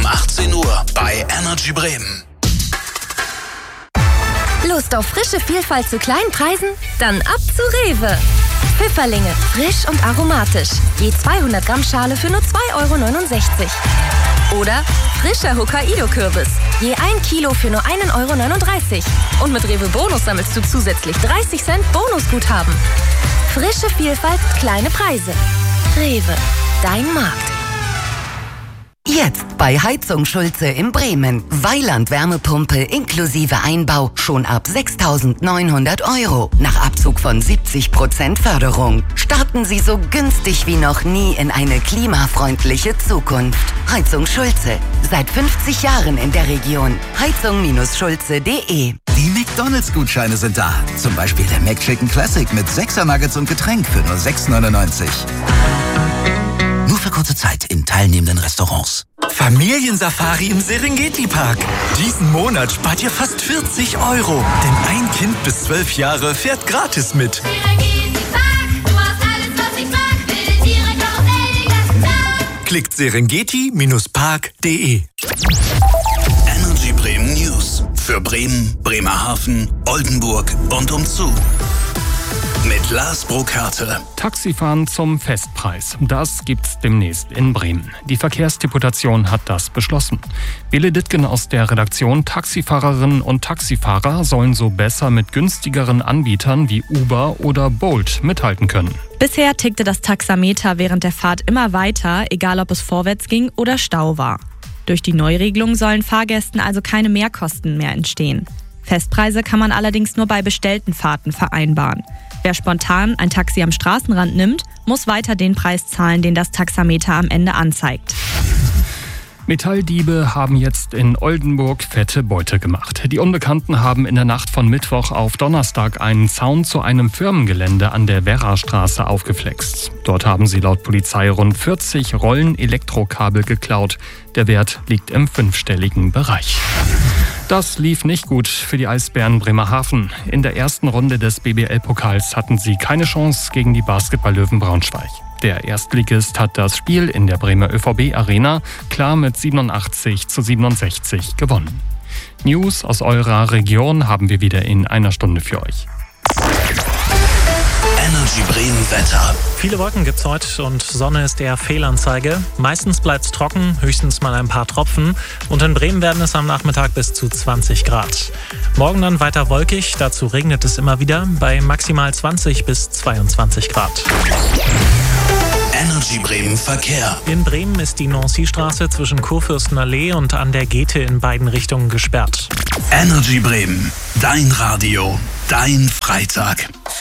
um 18 Uhr bei Energy Bremen. Lust auf frische Vielfalt zu kleinen Preisen? Dann ab zu Rewe. Pfifferlinge, frisch und aromatisch. Je 200 Gramm Schale für nur 2,69 €. Oder frischer Hokkaido-Kürbis. Je 1 Kilo für nur 1,39 €. Und mit Rewe Bonus sammelst du zusätzlich 30 Cent Bonusguthaben. Frische Vielfalt, kleine Preise. Rewe, dein Markt. Jetzt bei Heizung Schulze in Bremen. Weiland-Wärmepumpe inklusive Einbau schon ab 6.900 €. Nach Abzug von 70% Förderung. Starten Sie so günstig wie noch nie in eine klimafreundliche Zukunft. Heizung Schulze. Seit 50 Jahren in der Region. Heizung-schulze.de. Die McDonalds-Gutscheine sind da. Zum Beispiel der McChicken Classic mit 6er Nuggets und Getränk für nur 6,99 €. Nur für kurze Zeit in teilnehmenden Restaurants. Familiensafari im Serengeti-Park. Diesen Monat spart ihr fast 40 €. Denn ein Kind bis 12 Jahre fährt gratis mit. Serengeti-Park, du hast alles, was ich mag. Wilde Tiere, Karussell, den ganzen Tag. Klickt serengeti-park.de. Energy Bremen News. Für Bremen, Bremerhaven, Oldenburg und umzu. Mit Lars Burkhardt. Taxifahren zum Festpreis. Das gibt's demnächst in Bremen. Die Verkehrsdeputation hat das beschlossen. Bele Dittgen aus der Redaktion: Taxifahrerinnen und Taxifahrer sollen so besser mit günstigeren Anbietern wie Uber oder Bolt mithalten können. Bisher tickte das Taxameter während der Fahrt immer weiter, egal ob es vorwärts ging oder Stau war. Durch die Neuregelung sollen Fahrgästen also keine Mehrkosten mehr entstehen. Festpreise kann man allerdings nur bei bestellten Fahrten vereinbaren. Wer spontan ein Taxi am Straßenrand nimmt, muss weiter den Preis zahlen, den das Taxameter am Ende anzeigt. Metalldiebe haben jetzt in Oldenburg fette Beute gemacht. Die Unbekannten haben in der Nacht von Mittwoch auf Donnerstag einen Zaun zu einem Firmengelände an der Werrastraße aufgeflext. Dort haben sie laut Polizei rund 40 Rollen Elektrokabel geklaut. Der Wert liegt im 5-stelligen Bereich. Das lief nicht gut für die Eisbären Bremerhaven. In der ersten Runde des BBL-Pokals hatten sie keine Chance gegen die Basketball-Löwen Braunschweig. Der Erstligist hat das Spiel in der Bremer ÖVB-Arena klar mit 87:67 gewonnen. News aus eurer Region haben wir wieder in einer Stunde für euch. Energy Bremen Wetter. Viele Wolken gibt's heute und Sonne ist eher Fehlanzeige. Meistens bleibt's trocken, höchstens mal ein paar Tropfen. Und in Bremen werden es am Nachmittag bis zu 20 Grad. Morgen dann weiter wolkig, dazu regnet es immer wieder bei maximal 20 bis 22 Grad. Energy Bremen Verkehr. In Bremen ist die Nancy-Straße zwischen Kurfürstenallee und an der Goethe in beiden Richtungen gesperrt. Energy Bremen. Dein Radio. Dein Freitag.